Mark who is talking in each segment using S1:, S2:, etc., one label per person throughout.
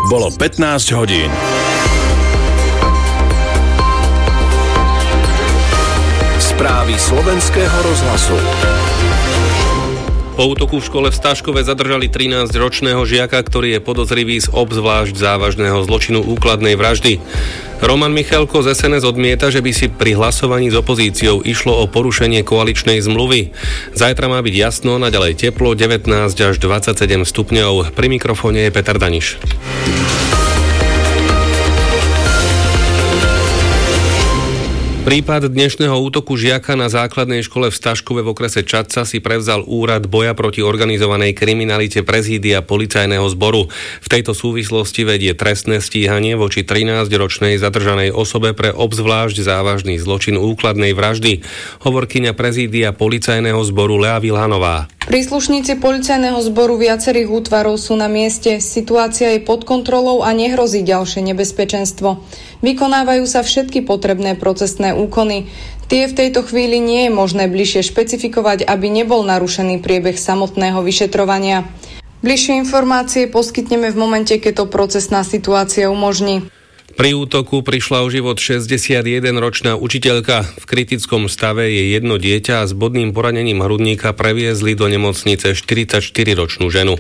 S1: Bolo 15 hodín. Správy slovenského rozhlasu.
S2: Po útoku v škole v Staškove zadržali 13-ročného žiaka, ktorý je podozrivý z obzvlášť závažného zločinu úkladnej vraždy. Roman Michalko z SNS odmieta, že by si pri hlasovaní s opozíciou išlo o porušenie koaličnej zmluvy. Zajtra má byť jasno, naďalej teplo, 19 až 27 stupňov. Pri mikrofóne je Peter Daniš. Prípad dnešného útoku žiaka na základnej škole v Staškove v okrese Čadca si prevzal úrad boja proti organizovanej kriminalite prezídia policajného zboru. V tejto súvislosti vedie trestné stíhanie voči 13-ročnej zadržanej osobe pre obzvlášť závažný zločin úkladnej vraždy. Hovorkyňa prezídia policajného zboru Lea Vilhanová.
S3: Príslušníci policajného zboru viacerých útvarov sú na mieste, situácia je pod kontrolou a nehrozí ďalšie nebezpečenstvo. Vykonávajú sa všetky potrebné procesné úkony. Tie v tejto chvíli nie je možné bližšie špecifikovať, aby nebol narušený priebeh samotného vyšetrovania. Bližšie informácie poskytneme v momente, keď to procesná situácia umožní.
S2: Pri útoku prišla o život 61-ročná učiteľka. V kritickom stave je jedno dieťa a s bodným poranením hrudníka previezli do nemocnice 44-ročnú ženu.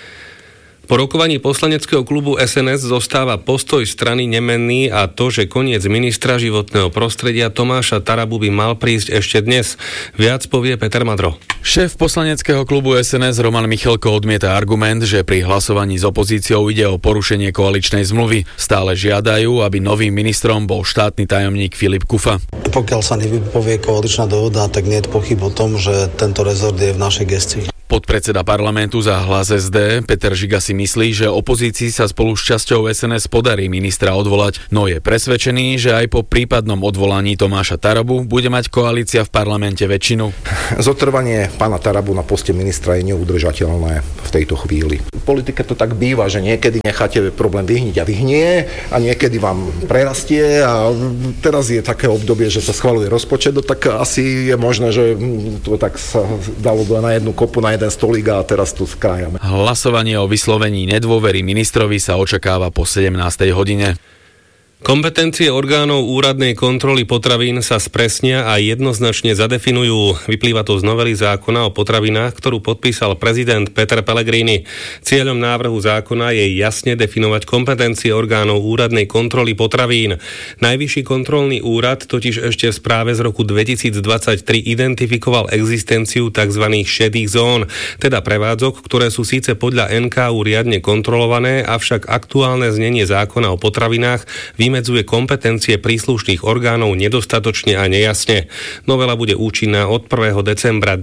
S2: Po rokovaní poslaneckého klubu SNS zostáva postoj strany nemenný a to, že koniec ministra životného prostredia Tomáša Tarabu by mal prísť ešte dnes. Viac povie Peter Madro.
S4: Šéf poslaneckého klubu SNS Roman Michalko odmieta argument, že pri hlasovaní s opozíciou ide o porušenie koaličnej zmluvy. Stále žiadajú, aby novým ministrom bol štátny tajomník Filip Kufa.
S5: Pokiaľ sa nevypovie koaličná dohoda, tak nie je pochyb o tom, že tento rezort je v našej gestii.
S4: Podpredseda parlamentu za Hlas SD Peter Žiga si myslí, že opozícii sa spolu s časťou SNS podarí ministra odvolať, no je presvedčený, že aj po prípadnom odvolaní Tomáša Tarabu bude mať koalícia v parlamente väčšinu.
S6: Zotrvanie pána Tarabu na poste ministra je neudržateľné v tejto chvíli. V politike to tak býva, že niekedy necháte problém vyhniť a vyhnie a niekedy vám prerastie a teraz je také obdobie, že sa schvaľuje rozpočet, tak asi je možné, že to tak sa dalo na jednu kopu, na jeden stolík a teraz tu skrájame.
S4: Hlasovanie o vyslovení nedôvery ministrovi sa očakáva po 17. hodine.
S2: Kompetencie orgánov úradnej kontroly potravín sa spresnia a jednoznačne zadefinujú. Vyplýva to z novely zákona o potravinách, ktorú podpísal prezident Peter Pellegrini. Cieľom návrhu zákona je jasne definovať kompetencie orgánov úradnej kontroly potravín. Najvyšší kontrolný úrad totiž ešte v správe z roku 2023 identifikoval existenciu tzv. Šedých zón, teda prevádzok, ktoré sú síce podľa NKÚ riadne kontrolované, avšak aktuálne znenie zákona o potravinách vymedzuje kompetencie príslušných orgánov nedostatočne a nejasne. Novela bude účinná od 1. decembra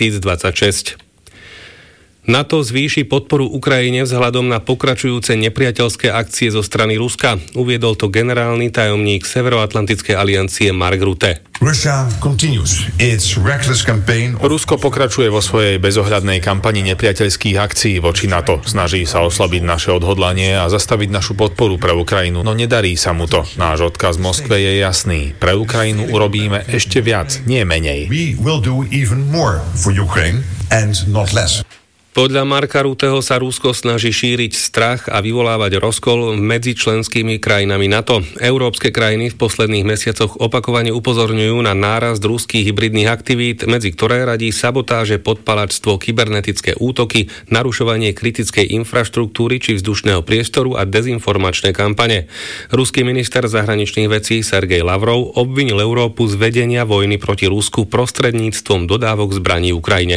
S2: 2026. NATO zvýši podporu Ukrajine vzhľadom na pokračujúce nepriateľské akcie zo strany Ruska. Uviedol to generálny tajomník Severoatlantickej aliancie Mark Rutte.
S7: Rusko pokračuje vo svojej bezohľadnej kampani nepriateľských akcií voči NATO. Snaží sa oslabiť naše odhodlanie a zastaviť našu podporu pre Ukrajinu, no nedarí sa mu to. Náš odkaz Moskve je jasný. Pre Ukrajinu urobíme ešte viac, nie menej.
S2: Podľa Marka Rutteho sa Rusko snaží šíriť strach a vyvolávať rozkol medzi členskými krajinami NATO. Európske krajiny v posledných mesiacoch opakovane upozorňujú na nárast ruských hybridných aktivít, medzi ktoré radí sabotáže, podpalačstvo, kybernetické útoky, narušovanie kritickej infraštruktúry či vzdušného priestoru a dezinformačné kampane. Ruský minister zahraničných vecí Sergej Lavrov obvinil Európu z vedenia vojny proti Rusku prostredníctvom dodávok zbraní Ukrajine.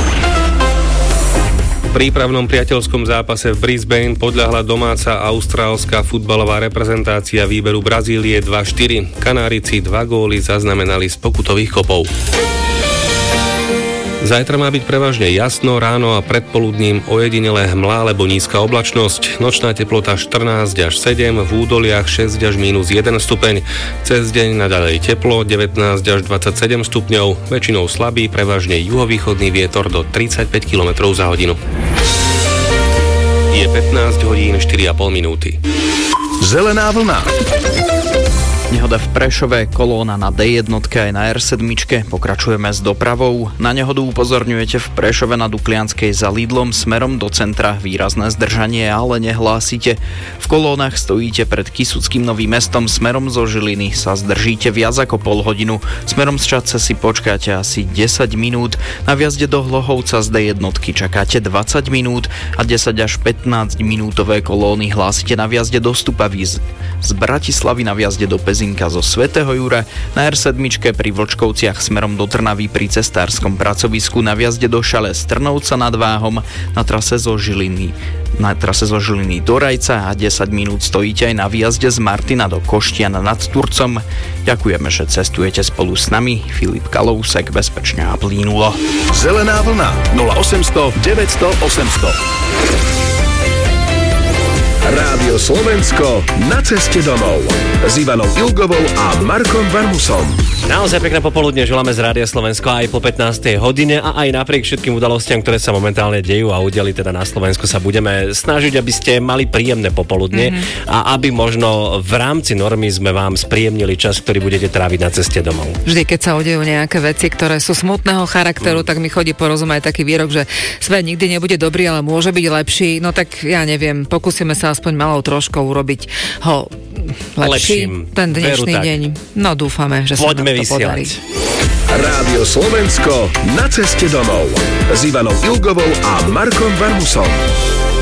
S2: V prípravnom priateľskom zápase v Brisbane podľahla domáca austrálska futbalová reprezentácia výberu Brazílie 2-4. Kanárici 2 góly zaznamenali z pokutových kopov. Zajtra má byť prevažne jasno, ráno a predpoludním ojedinele hmla alebo nízka oblačnosť. Nočná teplota 14 až 7, v údoliach 6 až -1 stupeň. Cez deň naďalej teplo 19 až 27 stupňov, väčšinou slabý, prevažne juhovýchodný vietor do 35 km za hodinu. Je 15 hodín 4,5 minúty.
S1: Zelená vlna.
S8: Nehoda v Prešove, kolóna na D1 aj na R7, pokračujeme s dopravou. Na nehodu upozorňujete v Prešove na Duklianskej za Lidlom smerom do centra, výrazné zdržanie, ale nehlásite. V kolónach stojíte pred Kysuckým Novým Mestom, smerom zo Žiliny sa zdržíte viac ako pol hodinu, smerom z Čadce si počkáte asi 10 minút, na vjazde do Hlohovca z D1 čakáte 20 minút a 10 až 15 minútové kolóny hlásite na vjazde do Stupavy z Bratislavy, na vjazde do Pezinka zo Svätého Jura, na R7 pri Vlčkovciach smerom do Trnavy pri cestárskom pracovisku, na vjazde do Šale z Trnovca nad Váhom, na trase zo Žiliny do Rajca a 10 minút stojíte aj na výjazde z Martina do Koštiana nad Turcom. Ďakujeme, že cestujete spolu s nami. Filip Kalousek, bezpečne a plynulo.
S1: Zelená vlna 0800 900 800. Rádio Slovensko na ceste domov s Ivanou Ilgovou a Markom Varmusom.
S9: Naozaj pekné popoludne želáme z Rádia Slovensko aj po 15. hodine a aj napriek všetkým udalostiam, ktoré sa momentálne dejú a udeli teda na Slovensku, sa budeme snažiť, aby ste mali príjemné popoludne a aby možno v rámci normy sme vám spríjemnili čas, ktorý budete tráviť na ceste domov.
S10: Vždy, keď sa udejú nejaké veci, ktoré sú smutného charakteru, tak mi chodí porozumieť taký výrok, že svet nikdy nebude dobrý, ale môže byť lepší. No tak ja neviem, pokúsime sa aspoň malou troškou urobiť ho lepším ten dnešný deň. No dúfame, že sa nám to podarí.
S1: Rádio Slovensko na ceste domov s Ivanou Ilgovou a Markom Varmusom.